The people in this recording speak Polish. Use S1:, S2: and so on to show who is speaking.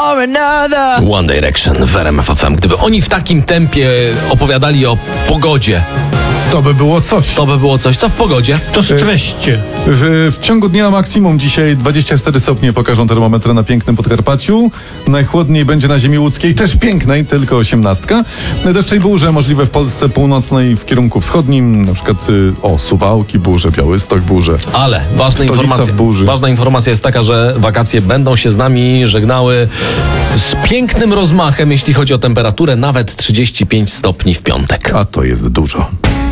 S1: or another.
S2: One Direction w RMF FM. Gdyby oni w takim tempie opowiadali o pogodzie,
S3: To by było coś.
S2: to by było coś. Co w pogodzie?
S4: To streście.
S3: W ciągu dnia maksimum dzisiaj 24 stopnie pokażą termometry na pięknym Podkarpaciu. Najchłodniej będzie na ziemi łódzkiej, też pięknej, tylko 18. Deszcze i burze możliwe w Polsce północnej w kierunku wschodnim, na przykład Suwałki burze, Białystok burze.
S2: Ale
S3: Stolica w burzy.
S2: ważna informacja jest taka, że wakacje będą się z nami żegnały z pięknym rozmachem, jeśli chodzi o temperaturę, nawet 35 stopni w piątek.
S3: A to jest dużo.